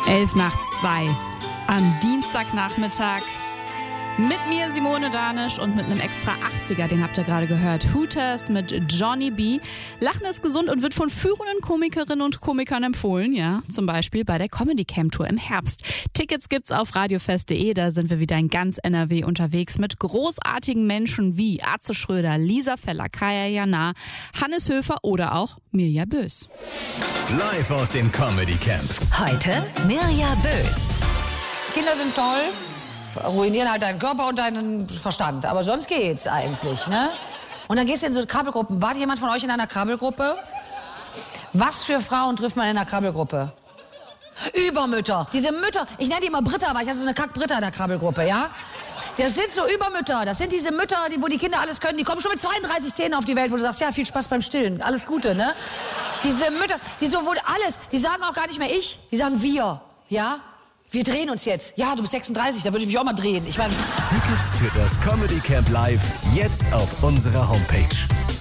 11:02 am Dienstagnachmittag. Mit mir Simone Danisch und mit einem extra 80er, den habt ihr gerade gehört. Hooters mit Johnny B. Lachen ist gesund und wird von führenden Komikerinnen und Komikern empfohlen, ja. Zum Beispiel bei der Comedy Camp Tour im Herbst. Tickets gibt's auf radiofest.de, da sind wir wieder in ganz NRW unterwegs mit großartigen Menschen wie Atze Schröder, Lisa Feller, Kaya Jana, Hannes Höfer oder auch Mirja Bös. Live aus dem Comedy Camp. Heute Mirja Bös. Kinder sind toll, ruinieren halt deinen Körper und deinen Verstand. Aber sonst geht's eigentlich, ne? Und dann gehst du in so Krabbelgruppen. War jemand von euch in einer Krabbelgruppe? Was für Frauen trifft man in einer Krabbelgruppe? Übermütter. Diese Mütter, ich nenne die immer Britta, weil ich hatte so eine Kack-Britta in der Krabbelgruppe, ja? Das sind so Übermütter. Das sind diese Mütter, wo die Kinder alles können. Die kommen schon mit 32 Zähnen auf die Welt, wo du sagst, ja, viel Spaß beim Stillen. Alles Gute, ne? Diese Mütter, die so wohl alles, die sagen auch gar nicht mehr ich, die sagen wir, ja? Wir drehen uns jetzt. Ja, du bist 36, da würde ich mich auch mal drehen. Tickets für das Comedy Camp Live jetzt auf unserer Homepage.